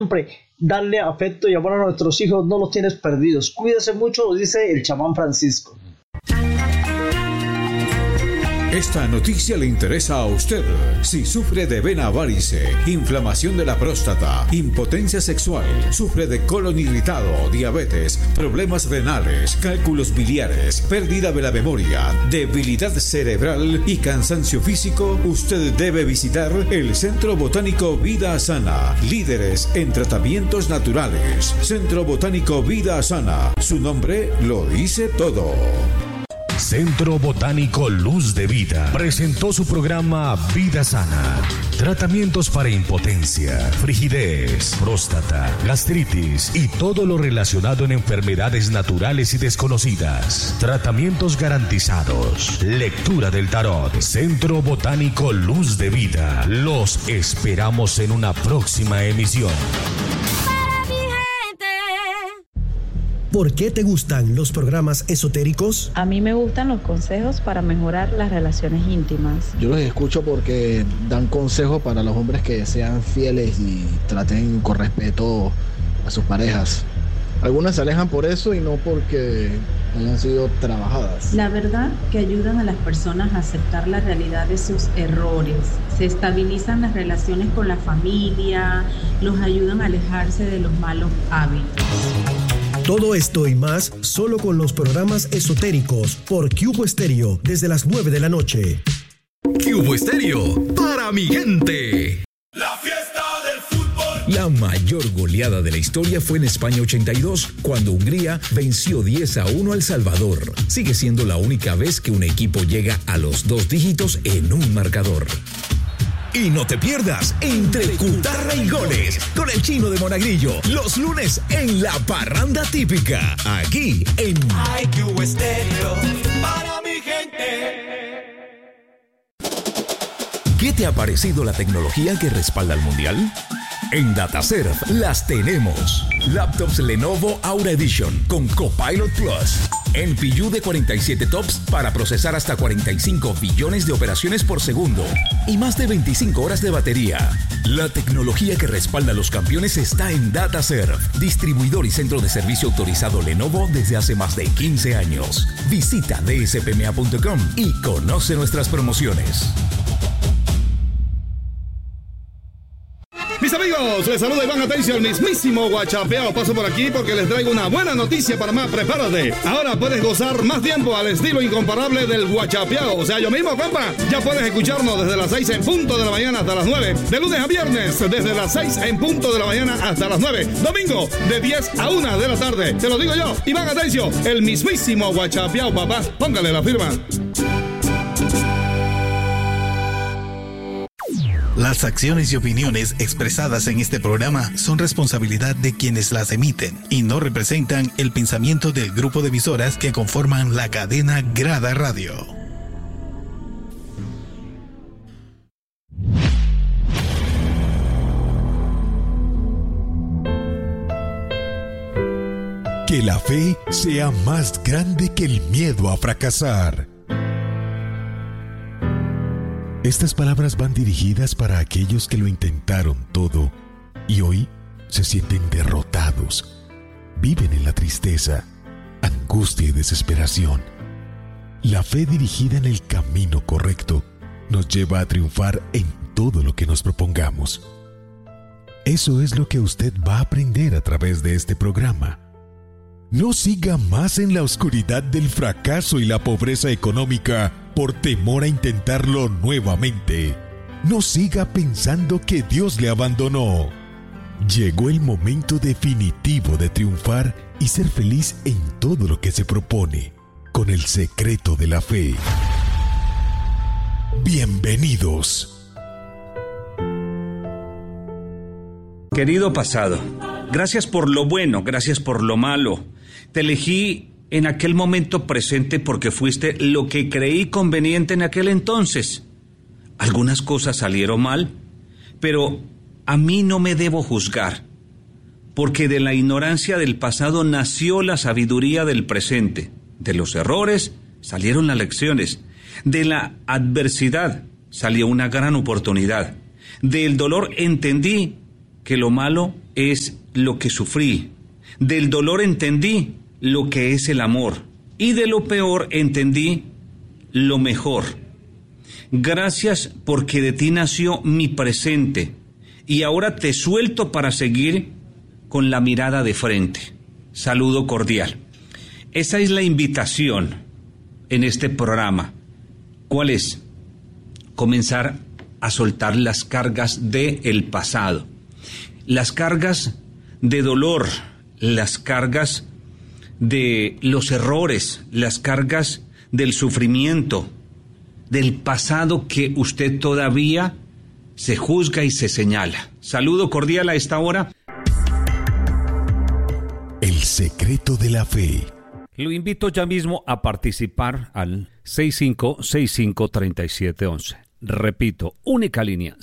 Siempre darle afecto y amor a nuestros hijos, no los tienes perdidos. Cuídese mucho, lo dice el chamán Francisco. Esta noticia le interesa a usted. Si sufre de vena varice, inflamación de la próstata, impotencia sexual, sufre de colon irritado, diabetes, problemas renales, cálculos biliares, pérdida de la memoria, debilidad cerebral y cansancio físico, usted debe visitar el Centro Botánico Vida Sana, líderes en tratamientos naturales. Centro Botánico Vida Sana, su nombre lo dice todo. Centro Botánico Luz de Vida presentó su programa Vida Sana. Tratamientos para impotencia, frigidez, próstata, gastritis y todo lo relacionado en enfermedades naturales y desconocidas. Tratamientos garantizados. Lectura del tarot. Centro Botánico Luz de Vida. Los esperamos en una próxima emisión. ¿Por qué te gustan los programas esotéricos? A mí me gustan los consejos para mejorar las relaciones íntimas. Yo los escucho porque dan consejos para los hombres que sean fieles y traten con respeto a sus parejas. Algunas se alejan por eso y no porque hayan sido trabajadas. La verdad que ayudan a las personas a aceptar la realidad de sus errores. Se estabilizan las relaciones con la familia, los ayudan a alejarse de los malos hábitos. Todo esto y más solo con los programas esotéricos por Cubo Estéreo desde las 9 de la noche. Cubo Estéreo, para mi gente. La fiesta del fútbol. La mayor goleada de la historia fue en España 82, cuando Hungría venció 10-1 a El Salvador. Sigue siendo la única vez que un equipo llega a los 2 dígitos en un marcador. Y no te pierdas Entre Cutarra y Goles con el Chino de Monagrillo los lunes en La Parranda Típica, aquí en Cubo Estéreo, para mi gente. ¿Qué te ha parecido la tecnología que respalda al Mundial? En DataServe las tenemos. Laptops Lenovo Aura Edition con Copilot Plus. NPU de 47 TOPS para procesar hasta 45 billones de operaciones por segundo y más de 25 horas de batería. La tecnología que respalda a los campeones está en DataServe, distribuidor y centro de servicio autorizado Lenovo desde hace más de 15 años. Visita dspma.com y conoce nuestras promociones. Mis amigos, les saluda Iván Atencio, el mismísimo Guachapeao. Paso por aquí porque les traigo una buena noticia para más. Prepárate. Ahora puedes gozar más tiempo al estilo incomparable del Guachapeao. O sea, yo mismo, compa. Ya puedes escucharnos desde las 6 en punto de la mañana hasta las 9. De lunes a viernes, desde las 6 en punto de la mañana hasta las 9. Domingo, de 10 a 1 de la tarde. Te lo digo yo, Iván Atencio, el mismísimo Guachapeao, papá. Póngale la firma. Las acciones y opiniones expresadas en este programa son responsabilidad de quienes las emiten y no representan el pensamiento del grupo de emisoras que conforman la cadena Grada Radio. Que la fe sea más grande que el miedo a fracasar. Estas palabras van dirigidas para aquellos que lo intentaron todo y hoy se sienten derrotados. Viven en la tristeza, angustia y desesperación. La fe dirigida en el camino correcto nos lleva a triunfar en todo lo que nos propongamos. Eso es lo que usted va a aprender a través de este programa. No siga más en la oscuridad del fracaso y la pobreza económica por temor a intentarlo nuevamente. No siga pensando que Dios le abandonó. Llegó el momento definitivo de triunfar y ser feliz en todo lo que se propone, con el secreto de la fe. Bienvenidos. Querido pasado, gracias por lo bueno, gracias por lo malo. Te elegí en aquel momento presente porque fuiste lo que creí conveniente en aquel entonces. Algunas cosas salieron mal, pero a mí no me debo juzgar, porque de la ignorancia del pasado nació la sabiduría del presente. De los errores salieron las lecciones. De la adversidad salió una gran oportunidad. Del dolor entendí que lo malo es lo que sufrí. Del dolor entendí lo que es el amor. Y de lo peor entendí lo mejor. Gracias porque de ti nació mi presente. Y ahora te suelto para seguir con la mirada de frente. Saludo cordial. Esa es la invitación en este programa. ¿Cuál es? Comenzar a soltar las cargas del pasado. Las cargas de dolor, las cargas de los errores, las cargas del sufrimiento, del pasado que usted todavía se juzga y se señala. Saludo cordial a esta hora. El secreto de la fe. Lo invito ya mismo a participar al 6565-3711. Repito, única línea,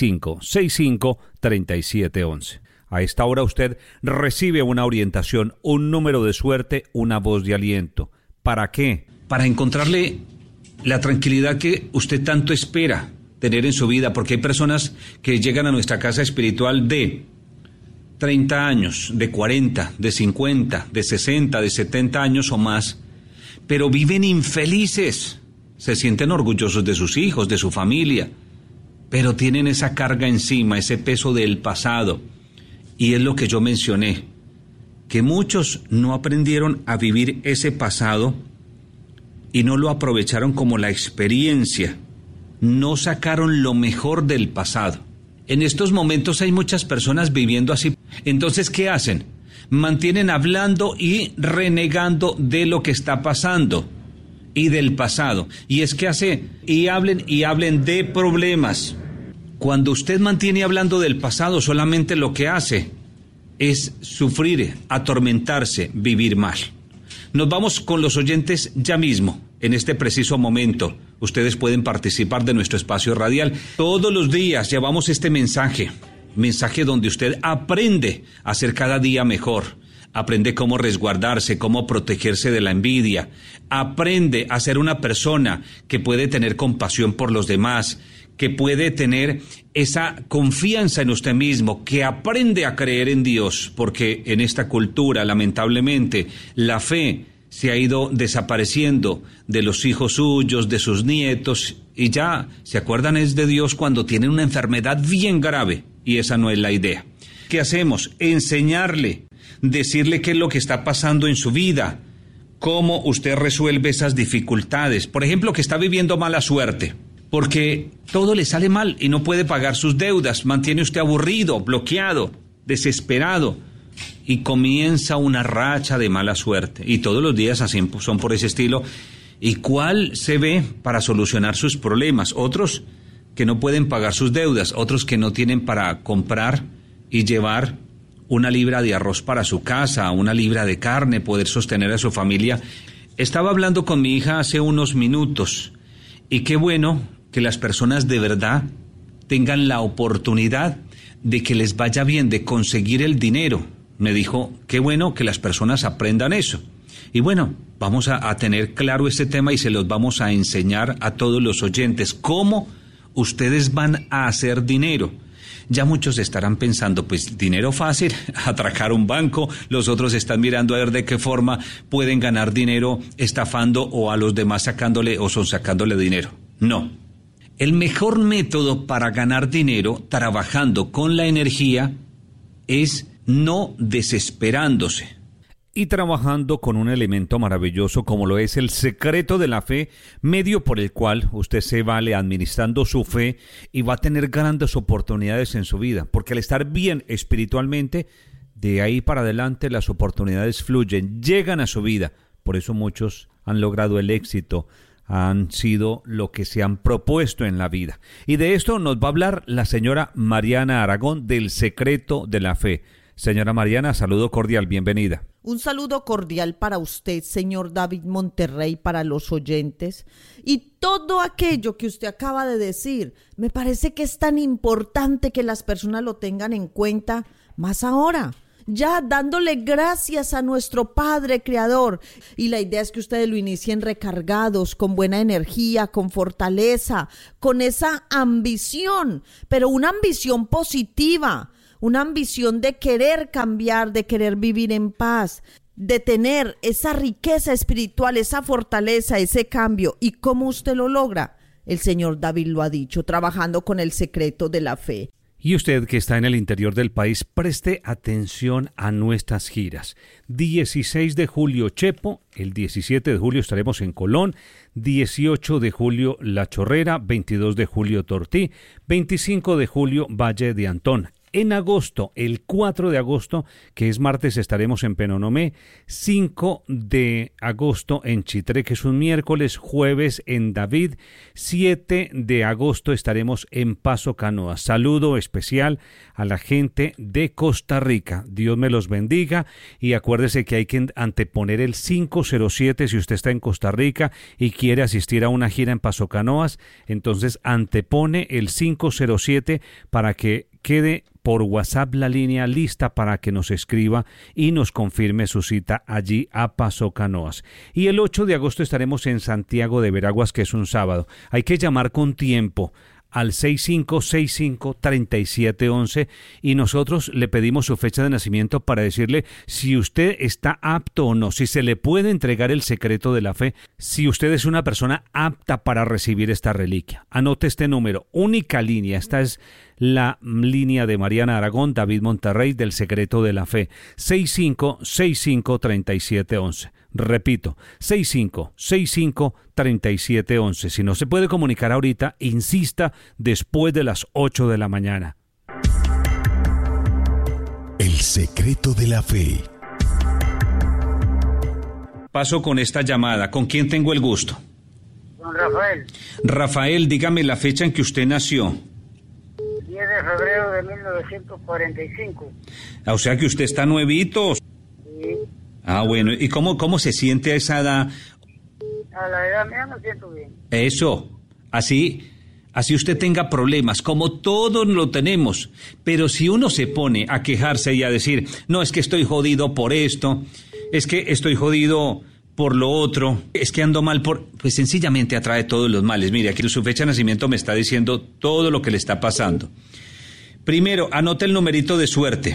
6565-3711. A esta hora usted recibe una orientación, un número de suerte, una voz de aliento. ¿Para qué? Para encontrarle la tranquilidad que usted tanto espera tener en su vida, porque hay personas que llegan a nuestra casa espiritual de 30 años, de 40, de 50, de 60, de 70 años o más, pero viven infelices, se sienten orgullosos de sus hijos, de su familia, pero tienen esa carga encima, ese peso del pasado. Y es lo que yo mencioné, que muchos no aprendieron a vivir ese pasado y no lo aprovecharon como la experiencia, no sacaron lo mejor del pasado. En estos momentos hay muchas personas viviendo así. Entonces, ¿qué hacen? Mantienen hablando y renegando de lo que está pasando y del pasado. Y es que hablen de problemas. Cuando usted mantiene hablando del pasado, solamente lo que hace es sufrir, atormentarse, vivir mal. Nos vamos con los oyentes ya mismo, en este preciso momento. Ustedes pueden participar de nuestro espacio radial. Todos los días llevamos este mensaje donde usted aprende a ser cada día mejor. Aprende cómo resguardarse, cómo protegerse de la envidia. Aprende a ser una persona que puede tener compasión por los demás, que puede tener esa confianza en usted mismo, que aprende a creer en Dios, porque en esta cultura, lamentablemente, la fe se ha ido desapareciendo de los hijos suyos, de sus nietos, y ya se acuerdan es de Dios cuando tienen una enfermedad bien grave, y esa no es la idea. ¿Qué hacemos? Enseñarle, decirle qué es lo que está pasando en su vida, cómo usted resuelve esas dificultades. Por ejemplo, que está viviendo mala suerte, porque todo le sale mal y no puede pagar sus deudas, mantiene usted aburrido, bloqueado, desesperado, y comienza una racha de mala suerte. Y todos los días así son por ese estilo. ¿Y cuál se ve para solucionar sus problemas? Otros que no pueden pagar sus deudas, otros que no tienen para comprar y llevar una libra de arroz para su casa, una libra de carne, poder sostener a su familia. Estaba hablando con mi hija hace unos minutos, y qué bueno que las personas de verdad tengan la oportunidad de que les vaya bien, de conseguir el dinero. Me dijo, qué bueno que las personas aprendan eso. Y bueno, vamos a tener claro este tema y se los vamos a enseñar a todos los oyentes. ¿Cómo ustedes van a hacer dinero? Ya muchos estarán pensando, pues dinero fácil, atracar un banco. Los otros están mirando a ver de qué forma pueden ganar dinero estafando o a los demás sacándole dinero. No. El mejor método para ganar dinero trabajando con la energía es no desesperándose y trabajando con un elemento maravilloso como lo es el secreto de la fe, medio por el cual usted se vale administrando su fe y va a tener grandes oportunidades en su vida, porque al estar bien espiritualmente, de ahí para adelante las oportunidades fluyen, llegan a su vida. Por eso muchos han logrado el éxito, han sido lo que se han propuesto en la vida. Y de esto nos va a hablar la señora Mariana Aragón del secreto de la fe. Señora Mariana, saludo cordial, bienvenida. Un saludo cordial para usted, señor David Monterrey, para los oyentes. Y todo aquello que usted acaba de decir, me parece que es tan importante que las personas lo tengan en cuenta, más ahora, ya dándole gracias a nuestro Padre Creador. Y la idea es que ustedes lo inicien recargados, con buena energía, con fortaleza, con esa ambición, pero una ambición positiva. una ambición de querer cambiar, de querer vivir en paz, de tener esa riqueza espiritual, esa fortaleza, ese cambio. ¿Y cómo usted lo logra? El señor David lo ha dicho, trabajando con el secreto de la fe. Y usted que está en el interior del país, preste atención a nuestras giras. 16 de julio Chepo, el 17 de julio estaremos en Colón, 18 de julio La Chorrera, 22 de julio Tortí, 25 de julio Valle de Antón. En agosto, el 4 de agosto, que es martes, estaremos en Penonomé, 5 de agosto en Chitré, que es un miércoles, jueves en David, 7 de agosto estaremos en Paso Canoas. Saludo especial a la gente de Costa Rica. Dios me los bendiga y acuérdese que hay que anteponer el 507 si usted está en Costa Rica y quiere asistir a una gira en Paso Canoas, entonces antepone el 507 para que quede por WhatsApp la línea lista para que nos escriba y nos confirme su cita allí a Paso Canoas. Y el 8 de agosto estaremos en Santiago de Veraguas, que es un sábado. Hay que llamar con tiempo al 6565-3711 y nosotros le pedimos su fecha de nacimiento para decirle si usted está apto o no, si se le puede entregar el secreto de la fe, si usted es una persona apta para recibir esta reliquia. Anote este número, única línea, esta es la línea de Mariana Aragón, David Monterrey, del secreto de la fe, 6565-3711. Repito, 6565-3711. Si no se puede comunicar ahorita, insista después de las 8 de la mañana. El secreto de la fe. Paso con esta llamada. ¿Con quién tengo el gusto? Con Rafael. Rafael, dígame la fecha en que usted nació. 10 de febrero de 1945. O sea que usted está nuevito. Sí. Ah, bueno. ¿Y cómo se siente a esa edad? A la edad mía me siento bien. Eso. Así usted tenga problemas, como todos lo tenemos. Pero si uno se pone a quejarse y a decir, no, es que estoy jodido por esto, es que estoy jodido por lo otro, es que ando mal por... Pues sencillamente atrae todos los males. Mire, aquí su fecha de nacimiento me está diciendo todo lo que le está pasando. Primero, anote el numerito de suerte.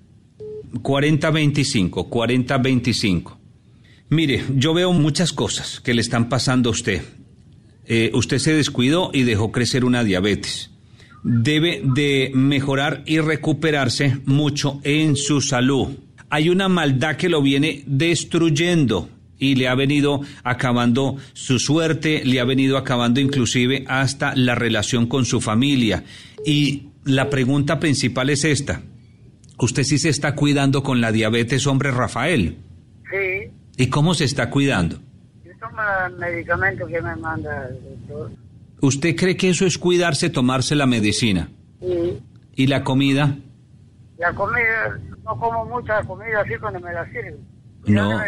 4025. Mire, yo veo muchas cosas que le están pasando a usted. Usted se descuidó y dejó crecer una diabetes. Debe de mejorar y recuperarse mucho en su salud. Hay una maldad que lo viene destruyendo y le ha venido acabando su suerte, le ha venido acabando inclusive hasta la relación con su familia. Y la pregunta principal es esta. ¿Usted sí se está cuidando con la diabetes, hombre Rafael? Sí. ¿Y cómo se está cuidando? Yo tomo medicamentos que me manda el doctor. ¿Usted cree que eso es cuidarse, tomarse la medicina? Sí. ¿Y la comida? La comida, no como mucha comida así cuando me la sirven. No.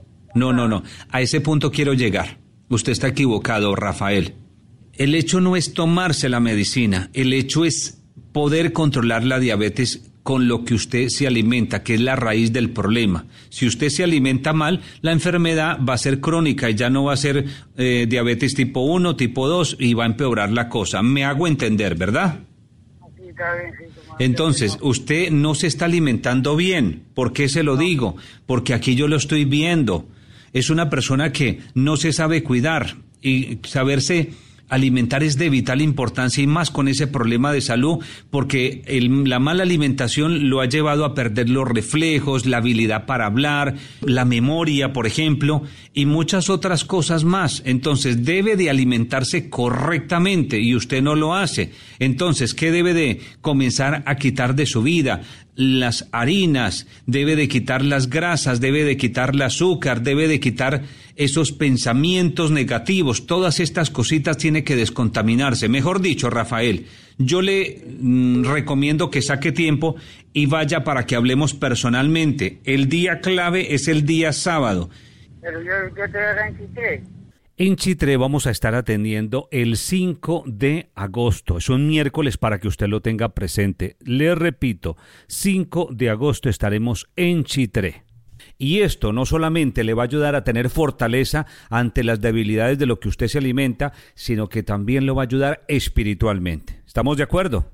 A ese punto quiero llegar. Usted está equivocado, Rafael. El hecho no es tomarse la medicina, el hecho es poder controlar la diabetes con lo que usted se alimenta, que es la raíz del problema. Si usted se alimenta mal, la enfermedad va a ser crónica y ya no va a ser diabetes tipo 1, tipo 2 y va a empeorar la cosa. Me hago entender, ¿verdad? Sí, está bien, sí. Entonces, usted no se está alimentando bien. ¿Por qué se lo digo? Porque aquí yo lo estoy viendo. Es una persona que no se sabe cuidar y saberse alimentar es de vital importancia y más con ese problema de salud porque la mala alimentación lo ha llevado a perder los reflejos, la habilidad para hablar, la memoria, por ejemplo, y muchas otras cosas más. Entonces debe de alimentarse correctamente y usted no lo hace. Entonces, ¿qué debe de comenzar a quitar de su vida? Las harinas, debe de quitar las grasas, debe de quitar el azúcar, debe de quitar esos pensamientos negativos, todas estas cositas tiene que descontaminarse. Mejor dicho, Rafael, yo le recomiendo que saque tiempo y vaya para que hablemos personalmente. El día clave es el día sábado. Pero yo te voy en Chitré. En Chitré vamos a estar atendiendo el 5 de agosto. Es un miércoles para que usted lo tenga presente. Le repito, 5 de agosto estaremos en Chitré. Y esto no solamente le va a ayudar a tener fortaleza ante las debilidades de lo que usted se alimenta, sino que también lo va a ayudar espiritualmente. ¿Estamos de acuerdo?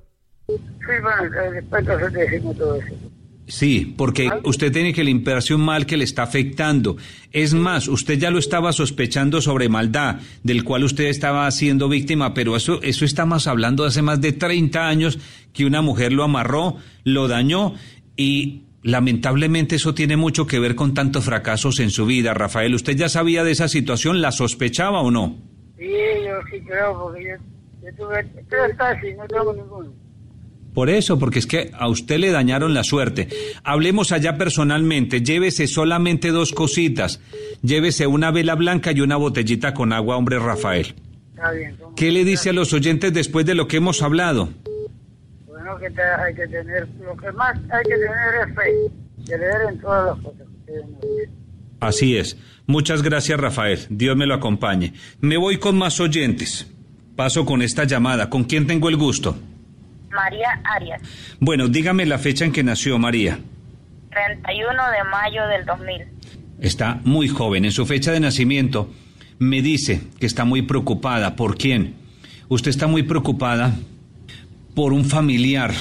Sí, bueno, después nosotros decimos todo eso. Sí, porque usted tiene que limpiarse un mal que le está afectando. Es más, usted ya lo estaba sospechando sobre maldad, del cual usted estaba siendo víctima, pero eso estamos hablando de hace más de 30 años que una mujer lo amarró, lo dañó y lamentablemente eso tiene mucho que ver con tantos fracasos en su vida. Rafael, ¿usted ya sabía de esa situación? ¿La sospechaba o no? Sí, yo sí creo, porque yo tuve 3 taxis y no tengo ninguno. Por eso, porque es que a usted le dañaron la suerte. Hablemos allá personalmente, llévese solamente 2 cositas. Llévese una vela blanca y una botellita con agua, hombre Rafael. Está bien. ¿Qué le dice a los oyentes después de lo que hemos hablado? Bueno, que hay que tener, lo que más hay que tener es fe, de leer en todas las cosas que ustedes nos dicen. Así es. Muchas gracias, Rafael. Dios me lo acompañe. Me voy con más oyentes. Paso con esta llamada. ¿Con quién tengo el gusto? María Arias. Bueno, dígame la fecha en que nació María. 31 de mayo del 2000. Está muy joven. En su fecha de nacimiento me dice que está muy preocupada. ¿Por quién? Usted está muy preocupada por un familiar.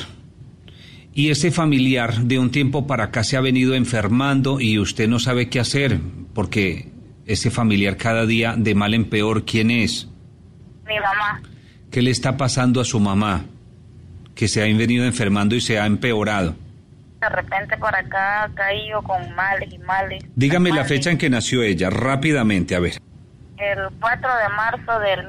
Y ese familiar de un tiempo para acá se ha venido enfermando y usted no sabe qué hacer, porque ese familiar cada día de mal en peor, ¿quién es? Mi mamá. ¿Qué le está pasando a su mamá? Que se ha venido enfermando y se ha empeorado. De repente por acá ha caído con males y males. Dígame la fecha en que nació ella, rápidamente, a ver. El 4 de marzo del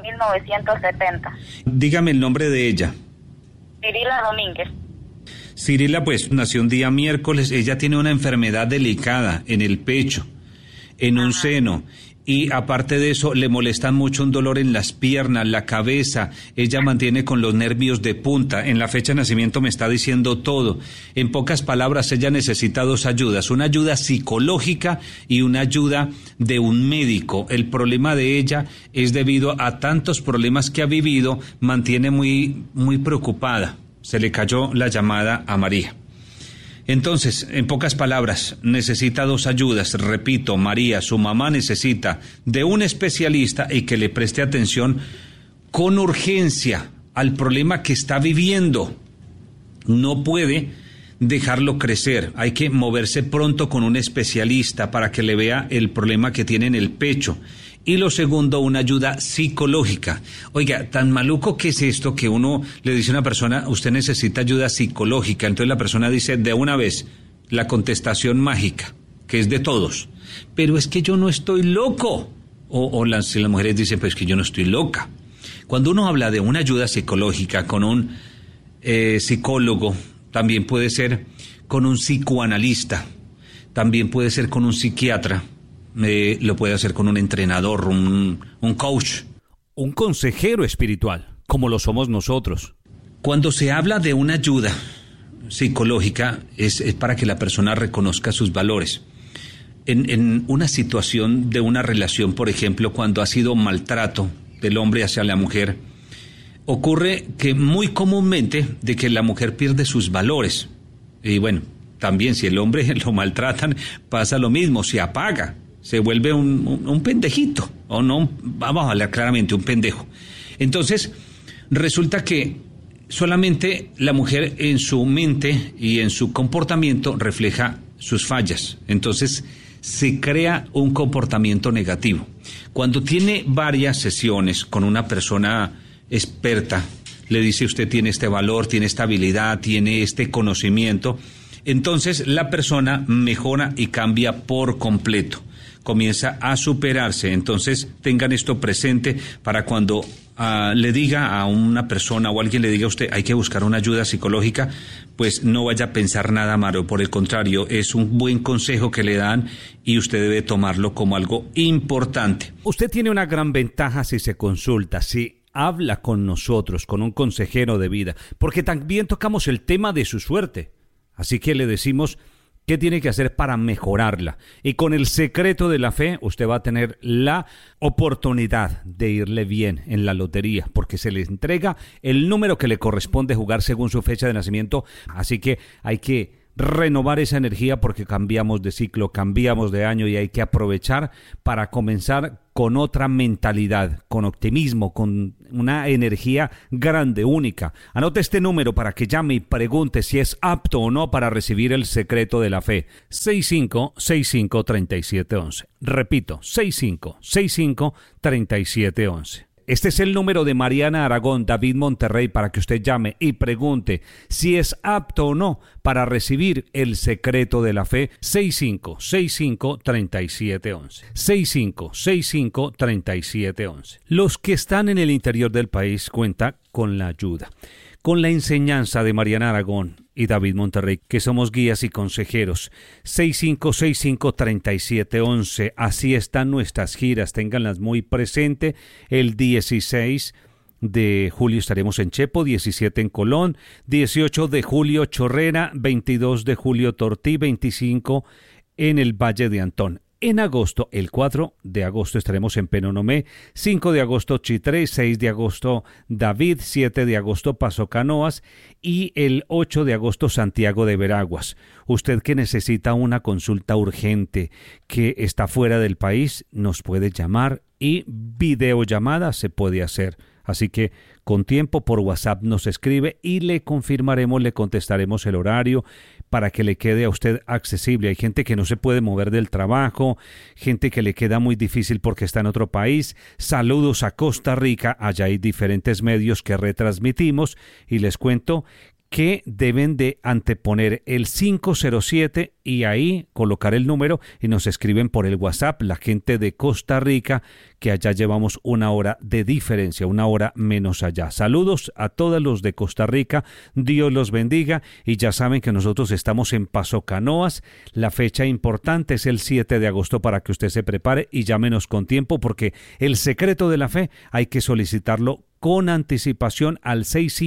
1970. Dígame el nombre de ella. Cirila Domínguez. Cirila, pues, nació un día miércoles. Ella tiene una enfermedad delicada en el pecho, en un seno. Y aparte de eso, le molestan mucho un dolor en las piernas, la cabeza. Ella mantiene con los nervios de punta. En la fecha de nacimiento me está diciendo todo. En pocas palabras, ella necesita 2 ayudas. Una ayuda psicológica y una ayuda de un médico. El problema de ella es debido a tantos problemas que ha vivido, mantiene muy preocupada. Se le cayó la llamada a María. Entonces, en pocas palabras, necesita 2 ayudas. Repito, María, su mamá necesita de un especialista y que le preste atención con urgencia al problema que está viviendo. No puede dejarlo crecer. Hay que moverse pronto con un especialista para que le vea el problema que tiene en el pecho. Y lo segundo, una ayuda psicológica. Oiga, tan maluco que es esto que uno le dice a una persona, usted necesita ayuda psicológica. Entonces la persona dice de una vez la contestación mágica, que es de todos. Pero es que yo no estoy loco. O las mujeres dicen, pues que yo no estoy loca. Cuando uno habla de una ayuda psicológica con un psicólogo, también puede ser con un psicoanalista, también puede ser con un psiquiatra. Lo puede hacer con un entrenador, un coach. Un consejero espiritual, como lo somos nosotros. Cuando se habla de una ayuda psicológica, es para que la persona reconozca sus valores. En una situación de una relación, por ejemplo, cuando ha sido maltrato del hombre hacia la mujer, ocurre que muy comúnmente de que la mujer pierde sus valores. Y bueno, también si el hombre lo maltratan, pasa lo mismo, se apaga. Se vuelve un pendejito, o no, vamos a hablar claramente, un pendejo. Entonces, resulta que solamente la mujer en su mente y en su comportamiento refleja sus fallas. Entonces, se crea un comportamiento negativo. Cuando tiene varias sesiones con una persona experta, le dice usted tiene este valor, tiene esta habilidad, tiene este conocimiento, entonces la persona mejora y cambia por completo. Comienza a superarse. Entonces tengan esto presente para cuando le diga a una persona o alguien le diga a usted hay que buscar una ayuda psicológica, pues no vaya a pensar nada malo, por el contrario, es un buen consejo que le dan y usted debe tomarlo como algo importante. Usted tiene una gran ventaja si se consulta, si habla con nosotros, con un consejero de vida, porque también tocamos el tema de su suerte, así que le decimos ¿qué tiene que hacer para mejorarla? Y con el secreto de la fe, usted va a tener la oportunidad de irle bien en la lotería, porque se le entrega el número que le corresponde jugar según su fecha de nacimiento. Así que hay que renovar esa energía porque cambiamos de ciclo, cambiamos de año y hay que aprovechar para comenzar con otra mentalidad, con optimismo, con una energía grande, única. Anote este número para que llame y pregunte si es apto o no para recibir el secreto de la fe. 6565-3711. Repito, 6565-3711. Este es el número de Mariana Aragón, David Monterrey, para que usted llame y pregunte si es apto o no para recibir el secreto de la fe. 6565-3711. 6565-3711. Los que están en el interior del país cuentan con la ayuda, con la enseñanza de Mariana Aragón y David Monterrey, que somos guías y consejeros. 6565-3711. Así están nuestras giras, ténganlas muy presente. El 16 de julio estaremos en Chepo, 17 en Colón, 18 de julio Chorrera, 22 de julio Tortí, 25 en el Valle de Antón. En agosto, el 4 de agosto estaremos en Penonomé, 5 de agosto Chitré, 6 de agosto David, 7 de agosto Paso Canoas y el 8 de agosto Santiago de Veraguas. Usted que necesita una consulta urgente, que está fuera del país, nos puede llamar y videollamada se puede hacer. Así que con tiempo por WhatsApp nos escribe y le confirmaremos, le contestaremos el horario para que le quede a usted accesible. Hay gente que no se puede mover del trabajo, gente que le queda muy difícil porque está en otro país. Saludos a Costa Rica, allá hay diferentes medios que retransmitimos y les cuento que deben de anteponer el 507 y ahí colocar el número y nos escriben por el WhatsApp, la gente de Costa Rica, que allá llevamos una hora de diferencia, una hora menos allá. Saludos a todos los de Costa Rica, Dios los bendiga y ya saben que nosotros estamos en Paso Canoas. La fecha importante es el 7 de agosto para que usted se prepare y llámenos con tiempo porque el secreto de la fe hay que solicitarlo con anticipación al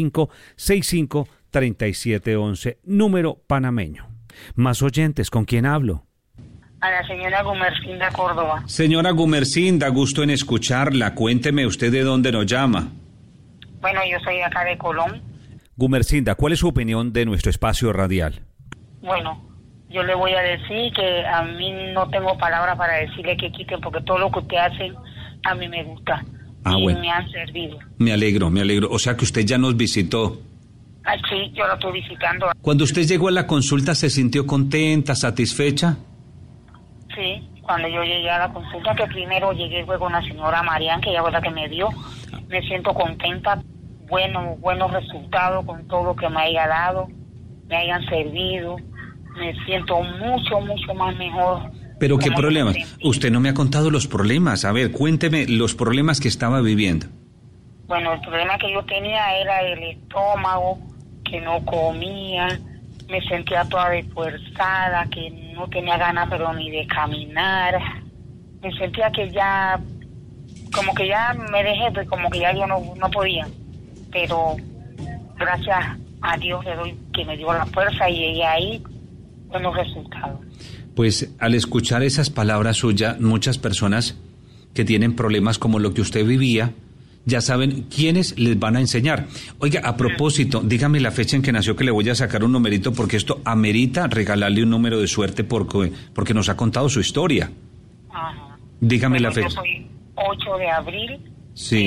6565-3711, número panameño. Más oyentes, ¿con quién hablo? A la señora Gumercinda Córdoba. Señora Gumercinda, gusto en escucharla. Cuénteme usted de dónde nos llama. Bueno, yo soy de acá de Colón. Gumercinda, ¿cuál es su opinión de nuestro espacio radial? Bueno, yo le voy a decir que a mí no tengo palabras para decirle que quiten, porque todo lo que usted hace a mí me gusta. Bueno. Me han servido. Me alegro. O sea que usted ya nos visitó. Ay, sí, yo lo estoy visitando. Cuando usted llegó a la consulta, ¿se sintió contenta, satisfecha? Sí, cuando yo llegué a la consulta, que primero llegué fue con la señora Marian, que ella fue la que me dio. Me siento contenta, buenos resultados con todo lo que me haya dado, me hayan servido. Me siento mucho más mejor. ¿Pero qué problemas? Usted no me ha contado los problemas. A ver, cuénteme los problemas que estaba viviendo. Bueno, el problema que yo tenía era el estómago, que no comía, me sentía toda desfuerzada, que no tenía ganas pero ni de caminar. Me sentía que ya, como que ya me dejé, pues como que ya yo no podía. Pero gracias a Dios le doy que me dio la fuerza y llegué ahí con los resultados. Pues al escuchar esas palabras suyas, muchas personas que tienen problemas como lo que usted vivía, ya saben quiénes les van a enseñar. Oiga, a propósito, dígame la fecha en que nació, que le voy a sacar un numerito, porque esto amerita regalarle un número de suerte porque nos ha contado su historia. Ajá. Dígame la fecha. Yo soy 8 de abril sí. de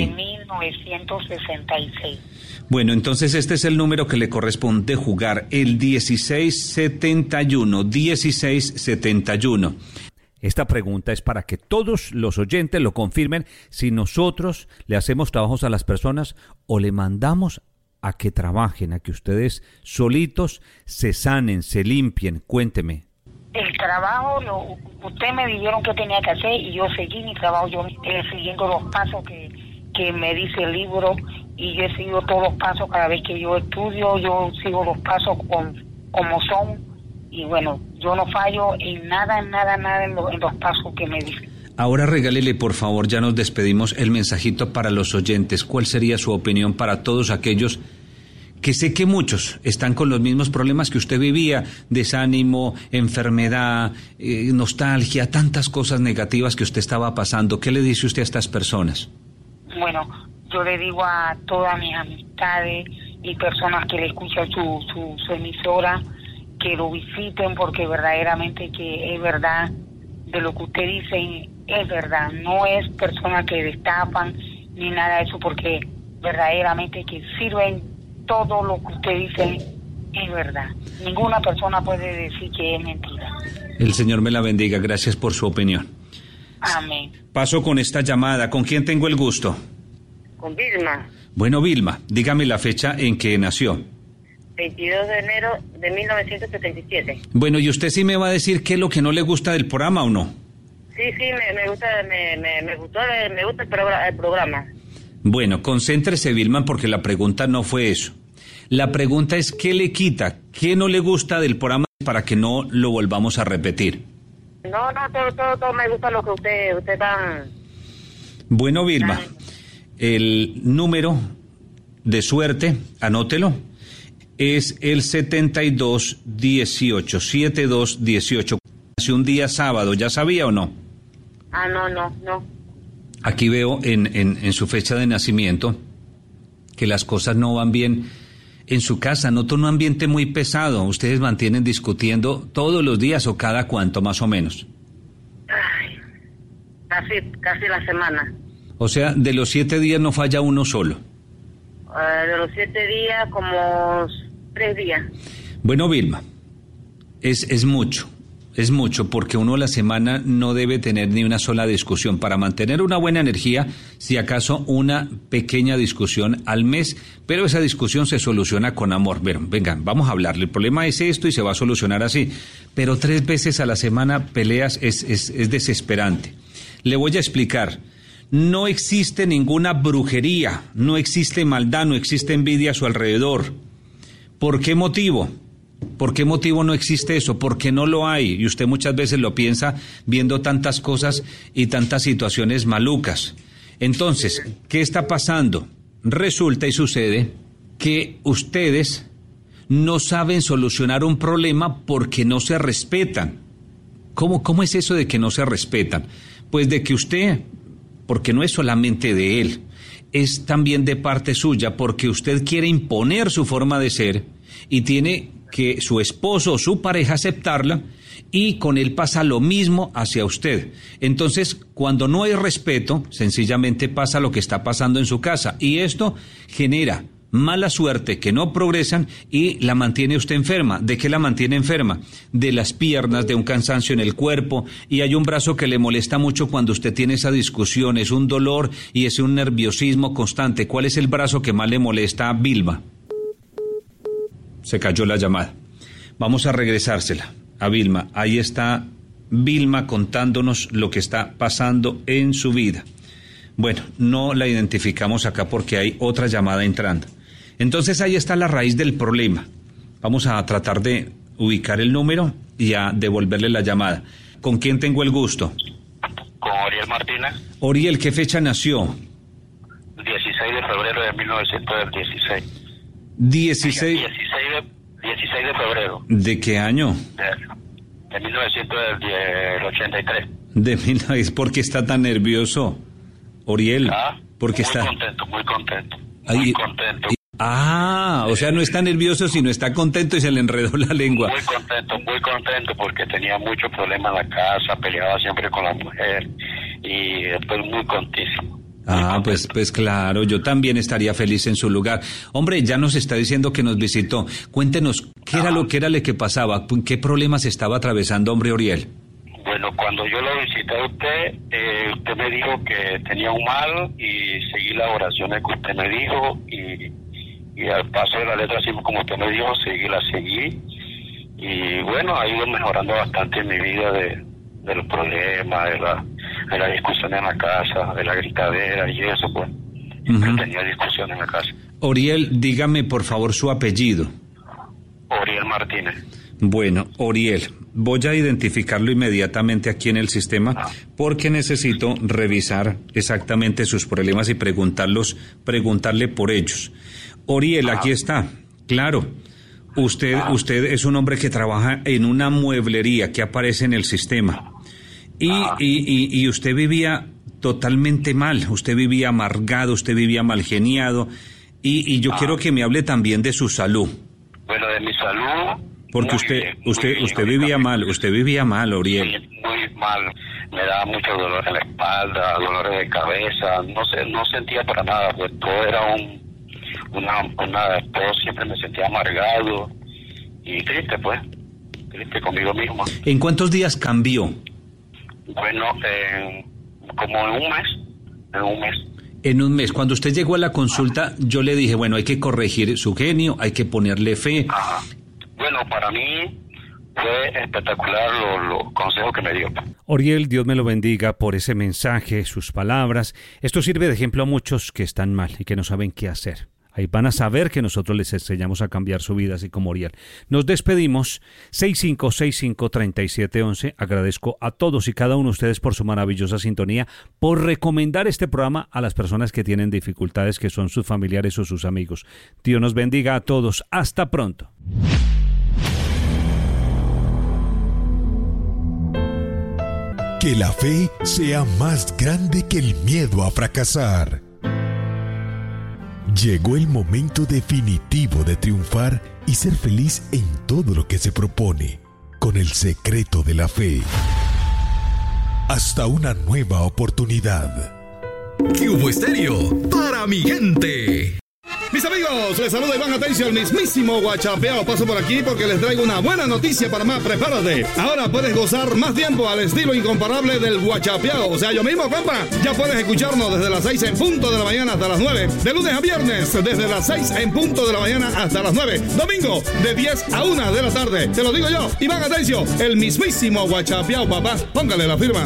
1966. Bueno, entonces este es el número que le corresponde jugar, el 1671. Esta pregunta es para que todos los oyentes lo confirmen si nosotros le hacemos trabajos a las personas o le mandamos a que trabajen, a que ustedes solitos se sanen, se limpien. Cuénteme. El trabajo, usted me dijeron que tenía que hacer y yo seguí mi trabajo, yo siguiendo los pasos que me dice el libro y yo he seguido todos los pasos cada vez que yo estudio, yo sigo los pasos como son y bueno, yo no fallo en nada en los pasos que me dicen. Ahora regálele, por favor, ya nos despedimos, el mensajito para los oyentes. ¿Cuál sería su opinión para todos aquellos que sé que muchos están con los mismos problemas que usted vivía, desánimo, enfermedad, nostalgia, tantas cosas negativas que usted estaba pasando? ¿Qué le dice usted a estas personas? Bueno, yo le digo a todas mis amistades y personas que le escuchan su emisora, que lo visiten porque verdaderamente que es verdad de lo que usted dice, es verdad, no es persona que destapan ni nada de eso, porque verdaderamente que sirven todo lo que usted dice, es verdad. Ninguna persona puede decir que es mentira. El Señor me la bendiga, gracias por su opinión. Amén. Paso con esta llamada, ¿con quién tengo el gusto? Con Vilma. Bueno, Vilma, dígame la fecha en que nació. 22 de enero de 1977. Bueno, ¿y usted sí me va a decir qué es lo que no le gusta del programa o no? Sí, me gusta, me gusta el programa. Bueno, concéntrese, Vilma, porque la pregunta no fue eso. La pregunta es ¿qué le quita? ¿Qué no le gusta del programa para que no lo volvamos a repetir? No, todo me gusta lo que usted va... Bueno, Vilma, el número de suerte, anótelo, es el 7218, 7218. Nació un día sábado, ¿ya sabía o no? No. Aquí veo en su fecha de nacimiento que las cosas no van bien en su casa. Noto un ambiente muy pesado. ¿Ustedes mantienen discutiendo todos los días o cada cuánto más o menos? Ay, casi la semana. O sea, de los 7 días no falla uno solo. De los 7 días, como 3 días. Bueno, Vilma, es mucho. Es mucho porque uno a la semana no debe tener ni una sola discusión. Para mantener una buena energía, si acaso una pequeña discusión al mes, pero esa discusión se soluciona con amor. Vengan, vamos a hablarle. El problema es esto y se va a solucionar así. Pero 3 veces a la semana peleas es desesperante. Le voy a explicar. No existe ninguna brujería, no existe maldad, no existe envidia a su alrededor. ¿Por qué motivo? ¿Por qué motivo no existe eso? Porque no lo hay. Y usted muchas veces lo piensa viendo tantas cosas y tantas situaciones malucas. Entonces, ¿qué está pasando? Resulta y sucede que ustedes no saben solucionar un problema porque no se respetan. ¿Cómo es eso de que no se respetan? Pues de que usted, porque no es solamente de él, es también de parte suya, porque usted quiere imponer su forma de ser y tiene que su esposo o su pareja aceptarla, y con él pasa lo mismo hacia usted. Entonces, cuando no hay respeto, sencillamente pasa lo que está pasando en su casa, y esto genera mala suerte, que no progresan, y la mantiene usted enferma. ¿De qué la mantiene enferma? De las piernas, de un cansancio en el cuerpo, y hay un brazo que le molesta mucho cuando usted tiene esa discusión, es un dolor y es un nerviosismo constante. ¿Cuál es el brazo que más le molesta a Vilma? Se cayó la llamada. Vamos a regresársela a Vilma. Ahí está Vilma contándonos lo que está pasando en su vida. Bueno, no la identificamos acá porque hay otra llamada entrando. Entonces ahí está la raíz del problema. Vamos a tratar de ubicar el número y a devolverle la llamada. ¿Con quién tengo el gusto? Con Oriel Martínez. Oriel, ¿qué fecha nació? 16 de febrero de 1916. 16 de febrero. ¿De qué año? De 1983. De 1900. ¿Por qué está tan nervioso, Oriel? Porque muy está contento, muy contento. Ahí... contento. O sea, no está nervioso, sino está contento y se le enredó la lengua. Muy contento porque tenía muchos problemas en la casa, peleaba siempre con la mujer y después muy contísimo. Pues claro, yo también estaría feliz en su lugar. Hombre, ya nos está diciendo que nos visitó. Cuéntenos, ¿qué era lo que pasaba? ¿Qué problemas estaba atravesando, hombre Oriel? Bueno, cuando yo lo visité a usted, usted me dijo que tenía un mal y seguí las oraciones que usted me dijo y al paso de la letra, así como usted me dijo, la seguí y bueno, ha ido mejorando bastante en mi vida de los problemas, de la discusión en la casa, de la gritadera y eso, pues. Yo tenía discusión en la casa. Oriel, dígame por favor su apellido. Oriel Martínez. Bueno, Oriel, voy a identificarlo inmediatamente aquí en el sistema porque necesito revisar exactamente sus problemas y preguntarle por ellos. Oriel, aquí está. Claro, usted es un hombre que trabaja en una mueblería que aparece en el sistema. Y usted vivía totalmente mal, usted vivía amargado, usted vivía malgeniado, y yo quiero que me hable también de su salud. Bueno, de mi salud... Porque usted vivía mal, Oriel. Muy mal. me daba mucho dolor en la espalda, dolores de cabeza, no sentía para nada, pues todo era todo siempre me sentía amargado y triste, pues, triste conmigo mismo. ¿En cuántos días cambió? Bueno, como en un mes. En un mes. Cuando usted llegó a la consulta, yo le dije, bueno, hay que corregir su genio, hay que ponerle fe. Ajá. Bueno, para mí fue espectacular los consejos que me dio. Oriel, Dios me lo bendiga por ese mensaje, sus palabras. Esto sirve de ejemplo a muchos que están mal y que no saben qué hacer. Ahí van a saber que nosotros les enseñamos a cambiar su vida, así como Oriel. Nos despedimos. 6565-3711. Agradezco a todos y cada uno de ustedes por su maravillosa sintonía, por recomendar este programa a las personas que tienen dificultades, que son sus familiares o sus amigos. Dios nos bendiga a todos. Hasta pronto. Que la fe sea más grande que el miedo a fracasar. Llegó el momento definitivo de triunfar y ser feliz en todo lo que se propone, con el secreto de la fe. Hasta una nueva oportunidad. Cubo Estéreo, para mi gente. Mis amigos, les saluda Iván Atencio, el mismísimo Guachapeao. Paso por aquí porque les traigo una buena noticia para más. Prepárate. Ahora puedes gozar más tiempo al estilo incomparable del Guachapeao. O sea, yo mismo, compa. Ya puedes escucharnos desde las 6 en punto de la mañana hasta las 9. De lunes a viernes, desde las 6 en punto de la mañana hasta las 9. Domingo, de 10 a 1 de la tarde. Te lo digo yo, Iván Atencio, el mismísimo Guachapeao, papá. Póngale la firma.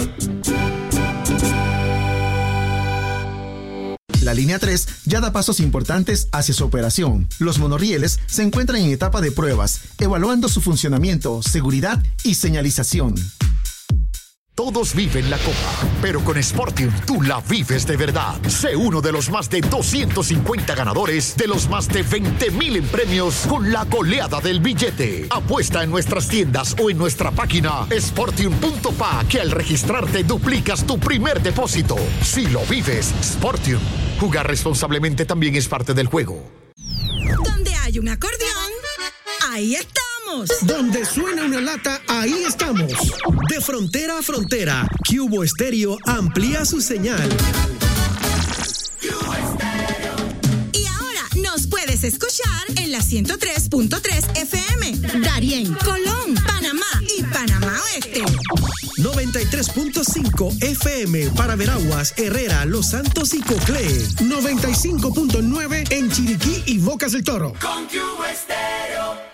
La línea 3 ya da pasos importantes hacia su operación. Los monorrieles se encuentran en etapa de pruebas, evaluando su funcionamiento, seguridad y señalización. Todos viven la copa, pero con Sportium tú la vives de verdad. Sé uno de los más de 250 ganadores de los más de 20,000 en premios con la goleada del billete. Apuesta en nuestras tiendas o en nuestra página sportium.pa, que al registrarte duplicas tu primer depósito. Si lo vives, Sportium. Jugar responsablemente también es parte del juego. Donde hay un acordeón, ahí estamos. Donde suena una lata, ahí estamos. De frontera a frontera, Cubo Estéreo amplía su señal. Y ahora nos puedes escuchar en la 103.3 FM, Darién, Colón, Panamá y Panamá Oeste. 93.5 FM para Veraguas, Herrera, Los Santos y Coclé. 95.9 en Chiriquí y Bocas del Toro. Con Cubo Estéreo.